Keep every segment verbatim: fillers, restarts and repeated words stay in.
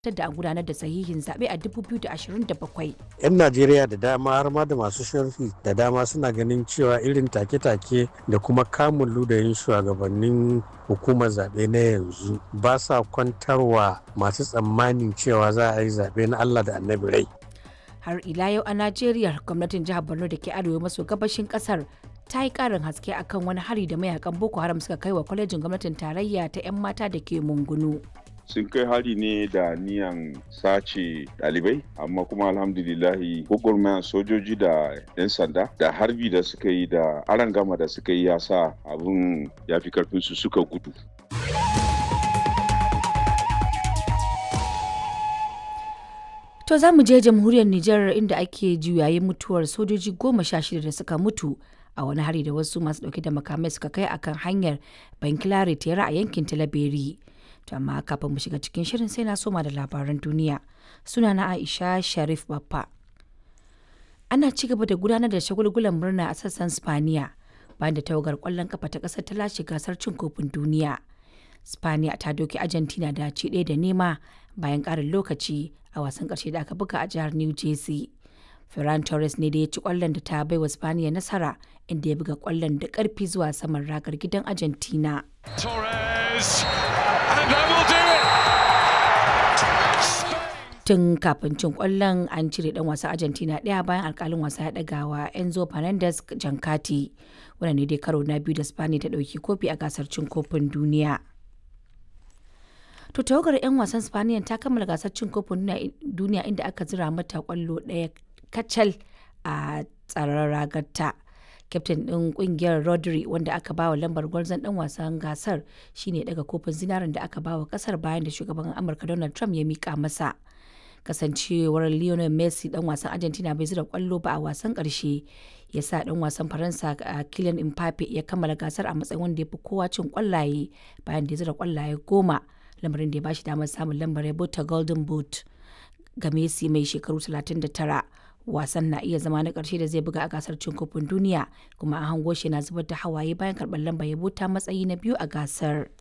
da a gudanar da sahihin zaɓe a dubu biyu da ashirin da bakwai. 'Yan Najeriya da dama har ma da masu sharhi da dama suna ganin cewa irin take-take da kuma kamun ludayin shugabannin hukumar zaɓe na yanzu ba sa kwantarwa masu tsammanin cewa za a yi zaɓe na Allah da Annabi rai. Har ila yau a Najeriya, gwamnatin jihar Borno da ke arewa maso gabashin kasar ta yi karin haske akan wani hari da mayakan Boko Haram suka kai wa kwalejin gwamnatin tarayya ta 'yan mata da ke Mungunu. Sun kai hari ne da niyan sace ɗalibai, amma kuma alhamdulillahi gwagwarmayan sojoji da 'yan sanda da harbi da suka yi da arangama da suka yi ya sa abin ya fi karfinsu suka gudu. To za mu je jamhuriyar Nijar inda ake juyayin mutuwar sojoji goma sha shida da suka mutu a wani hari da wasu masu dauke da makamai suka kai akan hanyar Bankilare Tera a yankin Talaberi. To amma kafin mu shiga cikin shirin sai na soma da labaran duniya. Sunana Aisha Sharif Baffa. Ana ci gaba da gudanar da shagulgulan murna a sassan Spaniya bayan da tawagar kwallon kafa ta kasar ta lashe gasar cin kofin duniya. Spaniya ta doki Argentina da ci ɗaya da nema bayan ƙarin lokaci a wasan ƙarshe da aka buga a jihar New Jersey. Ferran Torres ne da ya ci kwallon da ta baiwa Spaniya nasara inda ya buga kwallon da ƙarfi zuwa saman ragar gidan Argentina. Torres, and that will do it. Tun kafin cin kwallon an cire dan wasa Argentina ɗaya bayan alkalin wasa ya ɗaga wa Enzo Fernandez jankati. Wannan ne dai karo na biyu da Spaniya ta ɗauki kofi a gasar cin kofin duniya. To tawagar 'yan wasan Spaniya ta kammala gasar cin kofin duniya inda aka zira mata kwallo ɗaya kacal a tsaron ragarta. Kyaftin ɗin ƙungiyar Rodri wanda aka bawa lambar gwarzon ɗan wasan gasar shine daga kofin zinarin da aka bawa ƙasar bayan da shugaban Amurka Donald Trump ya mika masa. Kasancewar Lionel Messi ɗan wasan Argentina bai zira kwallo ba a wasan ƙarshe ya sa ɗan wasan Faransa Kylian Mbappe ya kammala gasar a matsayin wanda ya fi kowa cin kwallaye bayan da ya zira kwallaye goma. Lamarin da ya bashi damar samun lambar yabo ta Golden Boot. Ga Messi mai shekaru talatin da tara, wasan na iya zama na ƙarshe da zai buga a gasar cin kofin duniya, kuma an hango shi na zubar da hawaye bayan karɓar lambar yabo ta matsayi na biyu a gasar.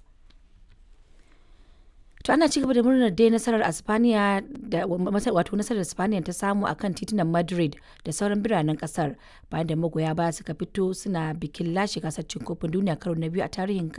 To ana cigaba da murnar dai nasarar Espaniya da wato nasarar Espaniya ta samu akan titunan Madrid da sauran biranen kasar bayan da magoya baya suka fito suna bikin lashe gasar cin kofin duniya karo na biyu a tarihin